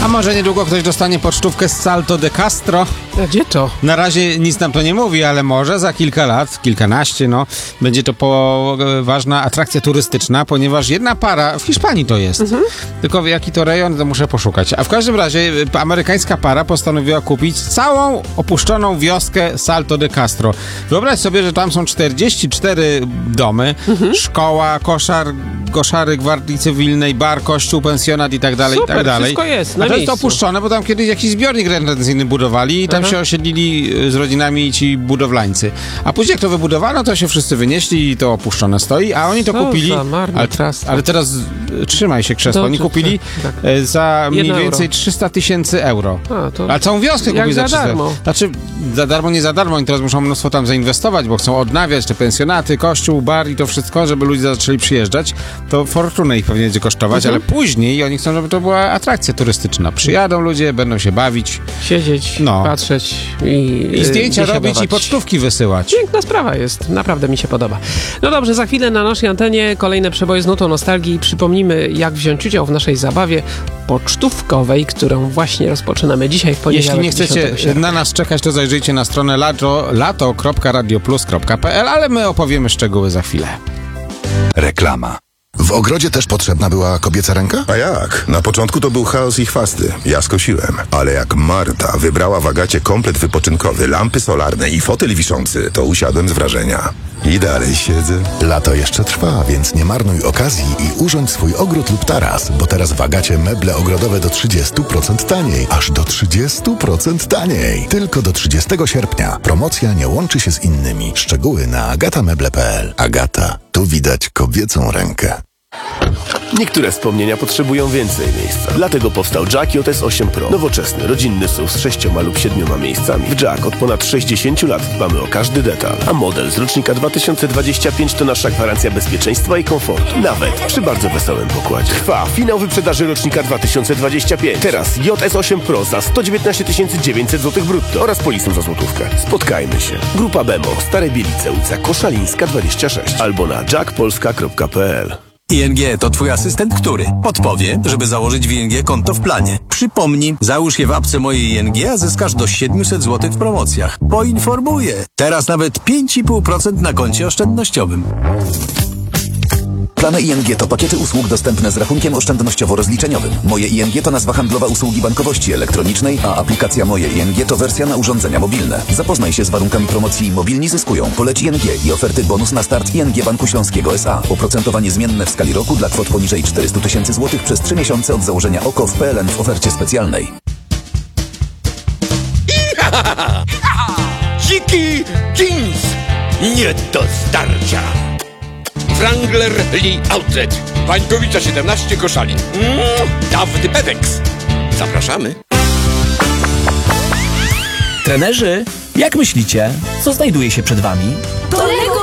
A może niedługo ktoś dostanie pocztówkę z Salto de Castro? A gdzie to? Na razie nic nam to nie mówi, ale może za kilka lat, kilkanaście, będzie to ważna atrakcja turystyczna, ponieważ jedna para, w Hiszpanii to jest, tylko jaki to rejon, to muszę poszukać. A w każdym razie amerykańska para postanowiła kupić całą opuszczoną wioskę Salto de Castro. Wyobraź sobie, że tam są 44 domy, szkoła, koszary gwardii cywilnej, bar, kościół, pensjonat i tak dalej, Super, i tak dalej. wszystko jest A na to jest miejscu. opuszczone, bo tam kiedyś jakiś zbiornik retencyjny budowali i tam się osiedlili z rodzinami ci budowlańcy. A później jak to wybudowano, to się wszyscy wynieśli i to opuszczone stoi, a oni to kupili. Ale teraz trzymaj się krzesło. Oni kupili za mniej więcej 300 000 euro. A całą wioskę kupili za 300. darmo. Znaczy, za darmo, nie za darmo. Oni teraz muszą mnóstwo tam zainwestować, bo chcą odnawiać te pensjonaty, kościół, bar i to wszystko, żeby ludzie zaczęli przyjeżdżać. To fortunę ich pewnie będzie kosztować, ale później oni chcą, żeby to była atrakcja turystyczna. Przyjadą ludzie, będą się bawić. Siedzieć, patrzeć i zdjęcia robić i pocztówki wysyłać. Piękna sprawa jest. Naprawdę mi się podoba. No dobrze, za chwilę na naszej antenie kolejne przeboje z nutą nostalgii. Przypomnimy, jak wziąć udział w naszej zabawie pocztówkowej, którą właśnie rozpoczynamy dzisiaj w poniedziałek. Jeśli nie chcecie na nas czekać, to zajrzyjcie na stronę lato.radioplus.pl, ale my opowiemy szczegóły za chwilę. Reklama. W ogrodzie też potrzebna była kobieca ręka? A jak? Na początku to był chaos i chwasty. Ja skosiłem. Ale jak Marta wybrała w Agacie komplet wypoczynkowy, lampy solarne i fotel wiszący, to usiadłem z wrażenia. I dalej siedzę. Lato jeszcze trwa, więc nie marnuj okazji i urządź swój ogród lub taras, bo teraz w Agacie meble ogrodowe do 30% taniej. Aż do 30% taniej. Tylko do 30 sierpnia. Promocja nie łączy się z innymi. Szczegóły na agatameble.pl. Agata. Tu widać kobiecą rękę. Niektóre wspomnienia potrzebują więcej miejsca. Dlatego powstał Jack JS 8 Pro. Nowoczesny, rodzinny SUV z 6 lub 7 miejscami. W Jack od ponad 60 lat dbamy o każdy detal. A model z rocznika 2025 to nasza gwarancja bezpieczeństwa i komfortu. Nawet przy bardzo wesołym pokładzie. Trwa finał wyprzedaży rocznika 2025. Teraz JS 8 Pro za 119 900 zł brutto oraz polisą za złotówkę. Spotkajmy się. Grupa Bemo, Stare Bielice, ulica Koszalińska 26 albo na jackpolska.pl. ING to twój asystent, który podpowie, żeby założyć w ING konto w planie. Przypomni, załóż je w apce mojej ING, a zyskasz do 700 zł w promocjach. Poinformuję. Teraz nawet 5,5% na koncie oszczędnościowym. Plany ING to pakiety usług dostępne z rachunkiem oszczędnościowo-rozliczeniowym. Moje ING to nazwa handlowa usługi bankowości elektronicznej, a aplikacja Moje ING to wersja na urządzenia mobilne. Zapoznaj się z warunkami promocji Mobilni zyskują. Poleć ING i oferty bonus na start ING Banku Śląskiego S.A. Oprocentowanie zmienne w skali roku dla kwot poniżej 400 000 zł przez 3 miesiące od założenia OKO w PLN w ofercie specjalnej. Dziki jeans! Nie do zdarcia! Wrangler Lee Outlet. Wańkowicza 17 Koszalin. Dawny Pedex. Zapraszamy. Trenerzy, jak myślicie, co znajduje się przed wami? To Lego